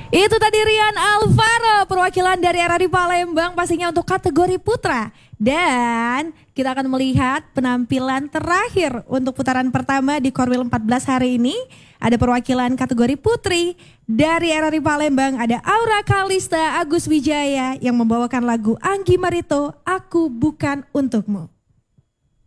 Itu tadi Rian Alvaro, perwakilan dari RRI Palembang pastinya untuk kategori putra. Dan kita akan melihat penampilan terakhir untuk putaran pertama di Korwil 14 hari ini. Ada perwakilan kategori putri dari RRI Palembang, ada Aura Kalista Agus Wijaya yang membawakan lagu Anggi Marito, Aku Bukan Untukmu.